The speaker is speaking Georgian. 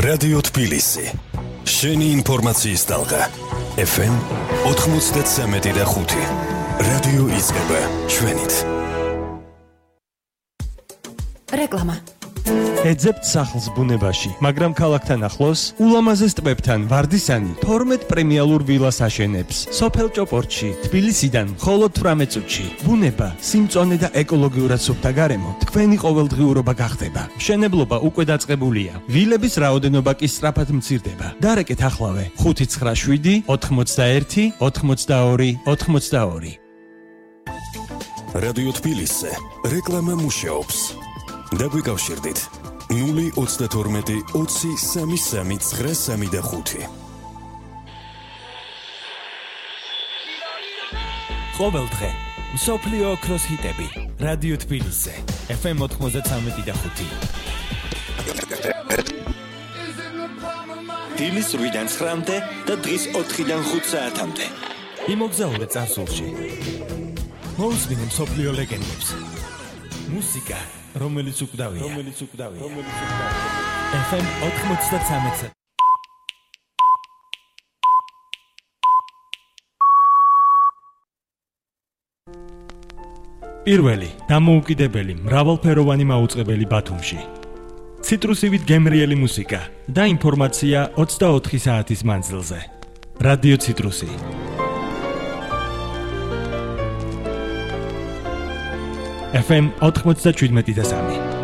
რადიო თბილისი. შენი ინფორმაციის ტალღა. FM 93.5. რადიო იწყება ჩვენით. რეკლამა. ეძებთ სახლს ბუნებაში, მაგრამ ქალაქთან ახლოს ულამაზეს ტბებთან ვარდისანი 12 პრემიალურ ვილას აშენებს. სოფელ ჭოპორტში, თბილისიდან მხოლოდ 18 წუთში. ბუნება, სიმწონე და ეკოლოგიურად სუფთა გარემო თქვენი ყოველდღიურობა გახდება. მშენებლობა უკვე დაწყებულია. ვილების რაოდენობა კი სწრაფად მცირდება. დარეკეთ ახლავე 597 81 82 82. რადიო თბილისზე რეკლამა მუშაობს. დაგვიკავშირდით 032 20 33 935. ყოველდღე მსოფლიო ოქროს ჰიტები რადიო თბილისზე FM 93.5. დილის 8-დან 9-მდე და დღის 4-დან 5 საათამდე. იმოგზაურე წარსულში. მოусმინე მსოფლიო ლეგენდებს. მუსიკა რომელიც უკვდავია. FM 93. პირველი დამოუკიდებელი მრავალფეროვანი მაუწყებელი ბათუმში. ციტრუსივით გემრიელი მუსიკა და ინფორმაცია 24 საათის მანძილზე. რადიო ციტრუსი. FM 97.3.